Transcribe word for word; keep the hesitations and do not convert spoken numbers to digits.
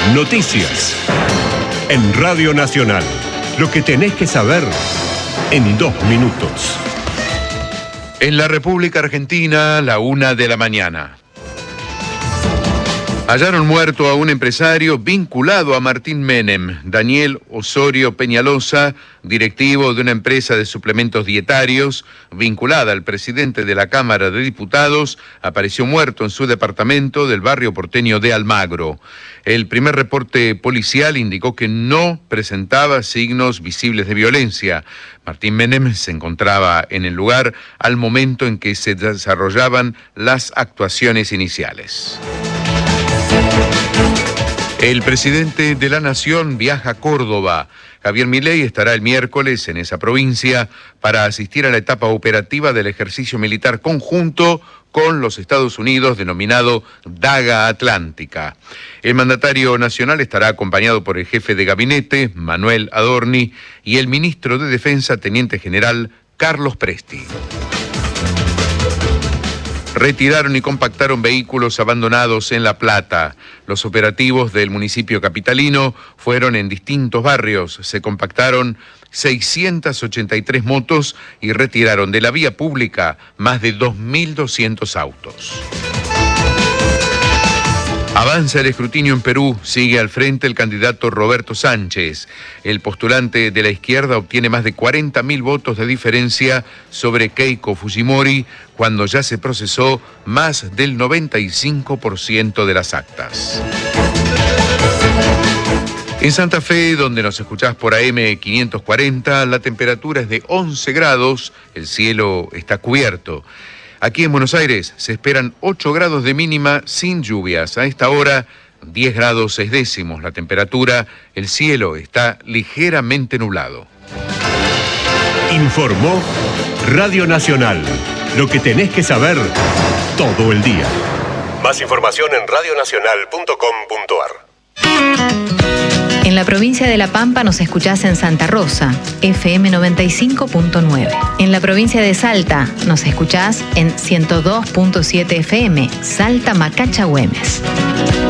Noticias. En Radio Nacional. Lo que tenés que saber en dos minutos. En la República Argentina, la una de la mañana. Hallaron muerto a un empresario vinculado a Martín Menem, Daniel Osorio Peñalosa, directivo de una empresa de suplementos dietarios, vinculada al presidente de la Cámara de Diputados, apareció muerto en su departamento del barrio porteño de Almagro. El primer reporte policial indicó que no presentaba signos visibles de violencia. Martín Menem se encontraba en el lugar al momento en que se desarrollaban las actuaciones iniciales. El presidente de la Nación viaja a Córdoba. Javier Milei estará el miércoles en esa provincia para asistir a la etapa operativa del ejercicio militar conjunto con los Estados Unidos denominado Daga Atlántica. El mandatario nacional estará acompañado por el jefe de gabinete, Manuel Adorni, y el ministro de Defensa, teniente general Carlos Presti. Retiraron y compactaron vehículos abandonados en La Plata. Los operativos del municipio capitalino fueron en distintos barrios. Se compactaron seiscientas ochenta y tres motos y retiraron de la vía pública más de dos mil doscientos autos. Avanza el escrutinio en Perú, sigue al frente el candidato Roberto Sánchez. El postulante de la izquierda obtiene más de cuarenta mil votos de diferencia sobre Keiko Fujimori, cuando ya se procesó más del noventa y cinco por ciento de las actas. En Santa Fe, donde nos escuchás por A M quinientos cuarenta, la temperatura es de once grados, el cielo está cubierto. Aquí en Buenos Aires se esperan ocho grados de mínima sin lluvias. A esta hora, diez grados seis décimos la temperatura, el cielo está ligeramente nublado. Informó Radio Nacional. Lo que tenés que saber todo el día. Más información en radio nacional punto com punto ar. En la provincia de La Pampa nos escuchás en Santa Rosa, F M noventa y cinco punto nueve. En la provincia de Salta nos escuchás en ciento dos punto siete F M, Salta Macacha Güemes.